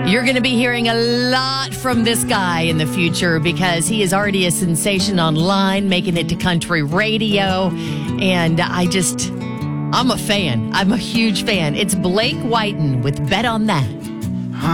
You're going to be hearing a lot from this guy in the future because he is already a sensation online, making it to country radio. And I'm a fan. I'm a huge fan. It's Blake Whiten with Bet on That.